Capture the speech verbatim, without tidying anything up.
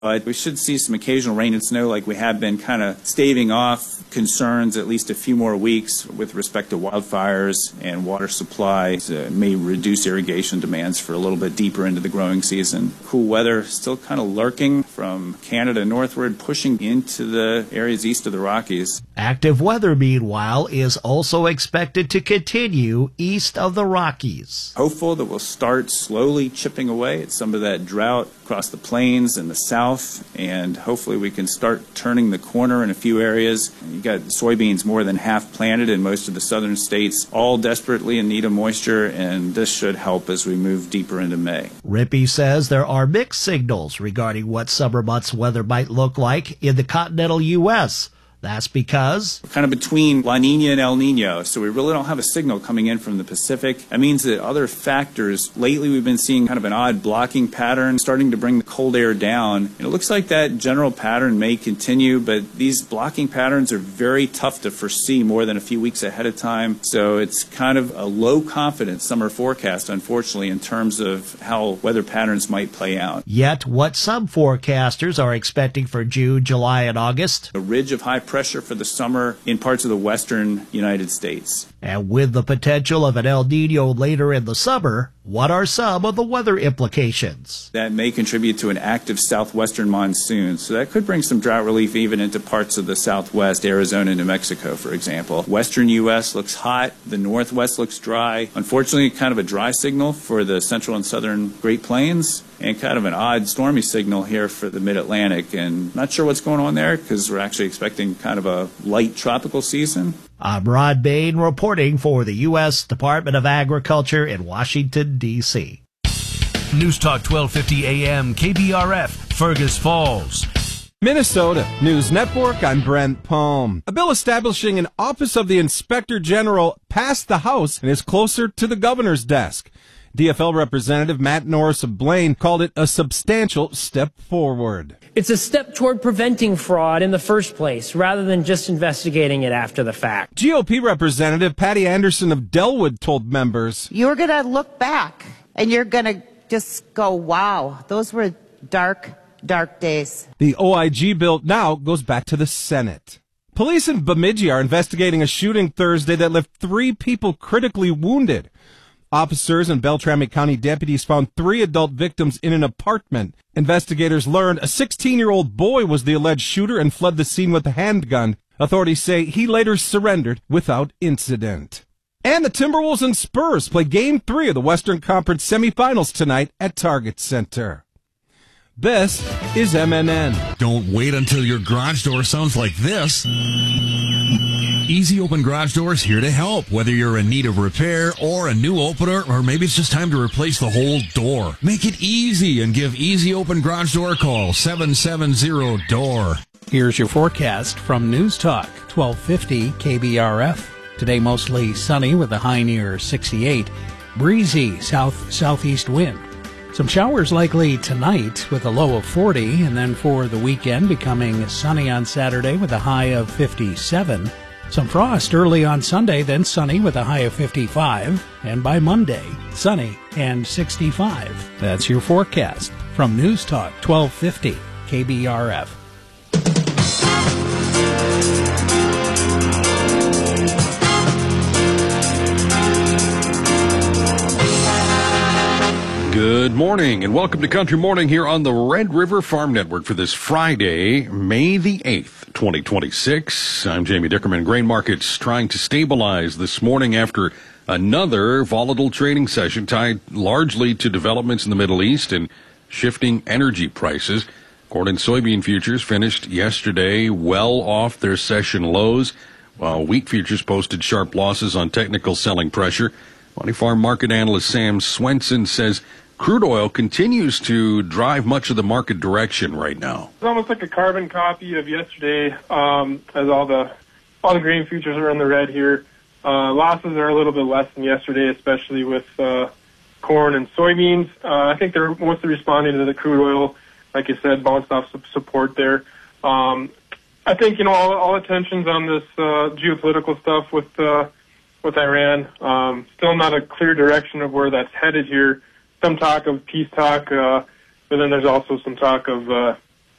But we should see some occasional rain and snow like we have been, kind of staving off concerns at least a few more weeks with respect to wildfires and water supplies. Uh, may reduce irrigation demands for a little bit deeper into the growing season. Cool weather still kind of lurking from Canada northward, pushing into the areas east of the Rockies. Active weather, meanwhile, is also expected to continue east of the Rockies. Hopeful that we'll start slowly chipping away at some of that drought across the plains and the south, and hopefully we can start turning the corner in a few areas. You got soybeans more than half planted in most of the southern states, all desperately in need of moisture, and this should help as we move deeper into May. Rippey says there are mixed signals regarding what summer months weather might look like in the continental U S That's because we're kind of between La Nina and El Nino, so we really don't have a signal coming in from the Pacific. That means that other factors, lately we've been seeing kind of an odd blocking pattern starting to bring the cold air down. And it looks like that general pattern may continue, but these blocking patterns are very tough to foresee more than a few weeks ahead of time. So it's kind of a low confidence summer forecast, unfortunately, in terms of how weather patterns might play out. Yet what some forecasters are expecting for June, July, and August, a ridge of high pressure for the summer in parts of the western United States. And with the potential of an El Nino later in the summer, what are some of the weather implications? That may contribute to an active southwestern monsoon, so that could bring some drought relief even into parts of the southwest, Arizona, New Mexico, for example. Western U S looks hot, the northwest looks dry. Unfortunately, kind of a dry signal for the central and southern Great Plains, and kind of an odd stormy signal here for the mid-Atlantic. And not sure what's going on there because we're actually expecting kind of a light tropical season. I'm Rod Bain reporting for the U S Department of Agriculture in Washington, D C News Talk twelve fifty A M, K B R F, Fergus Falls. Minnesota News Network, I'm Brent Palm. A bill establishing an Office of the Inspector General passed the House and is closer to the governor's desk. D F L Representative Matt Norris of Blaine called it a substantial step forward. It's a step toward preventing fraud in the first place, rather than just investigating it after the fact. G O P Representative Patty Anderson of Delwood told members, "You're going to look back and you're going to just go, wow, those were dark, dark days." The O I G bill now goes back to the Senate. Police in Bemidji are investigating a shooting Thursday that left three people critically wounded. Officers and Beltrami County deputies found three adult victims in an apartment. Investigators learned a sixteen-year-old boy was the alleged shooter and fled the scene with a handgun. Authorities say he later surrendered without incident. And the Timberwolves and Spurs play Game three of the Western Conference semifinals tonight at Target Center. This is M N N. Don't wait until your garage door sounds like this. Easy Open Garage Doors here to help. Whether you're in need of repair or a new opener, or maybe it's just time to replace the whole door. Make it easy and give Easy Open Garage Door a call, seven seven zero D O O R. Here's your forecast from News Talk twelve fifty K B R F. Today mostly sunny with a high near sixty-eight. Breezy south-southeast wind. Some showers likely tonight with a low of forty, and then for the weekend becoming sunny on Saturday with a high of fifty-seven. Some frost early on Sunday, then sunny with a high of fifty-five, and by Monday, sunny and sixty-five. That's your forecast from News Talk twelve fifty K B R F. Good morning and welcome to Country Morning here on the Red River Farm Network for this Friday, May the eighth, twenty twenty-six. I'm Jamie Dickerman. Grain markets trying to stabilize this morning after another volatile trading session tied largely to developments in the Middle East and shifting energy prices. Corn and soybean futures finished yesterday well off their session lows, while wheat futures posted sharp losses on technical selling pressure. Money Farm market analyst Sam Swenson says crude oil continues to drive much of the market direction right now. It's almost like a carbon copy of yesterday, um, as all the all the grain futures are in the red here. Uh, losses are a little bit less than yesterday, especially with uh, corn and soybeans. Uh, I think they're mostly responding to the crude oil, like you said, bounced off some support there. Um, I think, you know, all, all attention's on this uh, geopolitical stuff with uh, with Iran. Um, still not a clear direction of where that's headed here. Some talk of peace talk, uh, but then there's also some talk of uh,